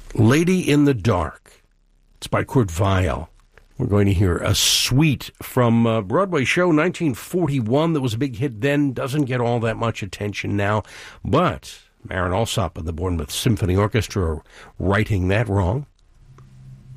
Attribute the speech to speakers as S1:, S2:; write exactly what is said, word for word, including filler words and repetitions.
S1: Lady in the Dark. It's by Kurt Weill. We're going to hear a suite from a Broadway show, nineteen forty-one, that was a big hit then, doesn't get all that much attention now, but Marin Alsop of the Bournemouth Symphony Orchestra are righting that wrong.